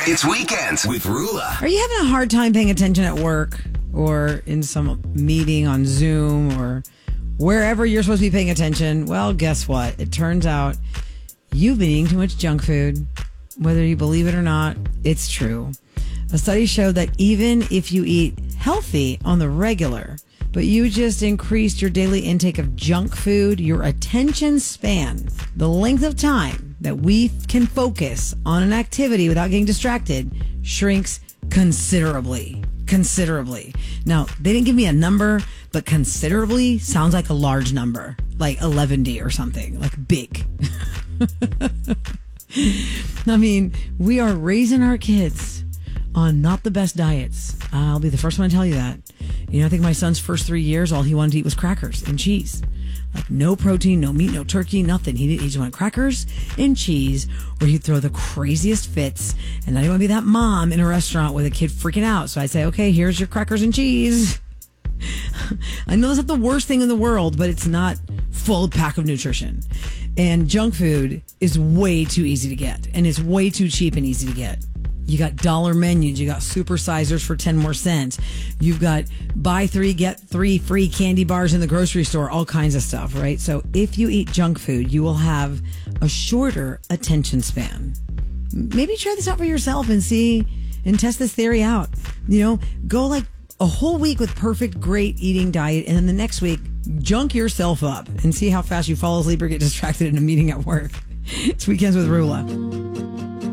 It's Weekends with Rula. Are you having a hard time paying attention at work or in some meeting on Zoom or wherever you're supposed to be paying attention? Well, guess what? It turns out you've been eating too much junk food. Whether you believe it or not, it's true. A study showed that even if you eat healthy on the regular, but you just increased your daily intake of junk food, your attention span, the length of time that we can focus on an activity without getting distracted, shrinks considerably. Considerably. Now, they didn't give me a number, but considerably sounds like a large number, like 11D or something, like big. I mean, we are raising our kids on not the best diets. I'll be the first one to tell you that. You know, I think my son's first 3 years, all he wanted to eat was crackers and cheese. Like no protein, no meat, no turkey, nothing. He just wanted crackers and cheese, or he'd throw the craziest fits. And I didn't want to be that mom in a restaurant with a kid freaking out. So I'd say, okay, here's your crackers and cheese. I know that's not the worst thing in the world, but it's not full pack of nutrition. And junk food is way too easy to get. And it's way too cheap and easy to get. You got dollar menus. You got supersizers for 10 more cents. You've got buy 3, get 3 free candy bars in the grocery store, all kinds of stuff, right? So if you eat junk food, you will have a shorter attention span. Maybe try this out for yourself and see and test this theory out. You know, go like a whole week with perfect, great eating diet. And then the next week, junk yourself up and see how fast you fall asleep or get distracted in a meeting at work. It's Weekends with Rula.